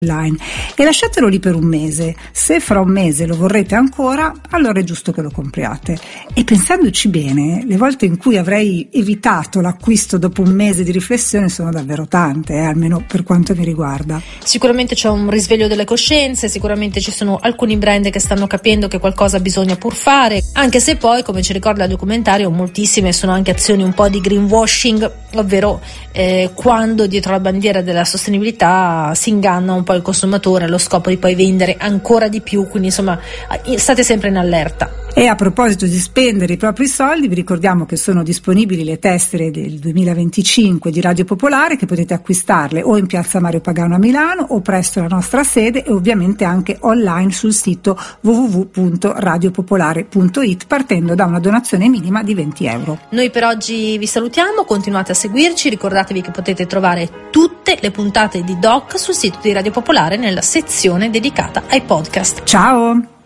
online e lasciatelo lì per un mese. Se fra un mese lo vorrete ancora, allora è giusto che lo compriate. E pensandoci bene, le volte in cui avrei evitato l'acquisto dopo un mese di riflessione sono davvero tante, almeno per quanto mi riguarda. Sicuramente c'è un risveglio delle coscienze, sicuramente ci sono alcuni brand che stanno capendo che qualcosa bisogna pur fare, anche se poi, come ci ricorda il documentario, moltissime sono anche azioni un po' di greenwashing, ovvero quando dietro la bandiera della sostenibilità si inganna un po' il consumatore allo scopo di poi vendere ancora di più, quindi insomma state sempre in allerta. E a proposito di spendere i propri soldi, vi ricordiamo che sono disponibili le tessere del 2025 di Radio Popolare, che potete acquistarle o in piazza Mario Pagano a Milano o presso la nostra sede e ovviamente anche online sul sito www.radiopopolare.it, partendo da una donazione minima di 20 euro. Noi per oggi vi salutiamo, continuate a seguirci, ricordatevi che potete trovare tutte le puntate di Doc sul sito di Radio Popolare nella sezione dedicata ai podcast. Ciao!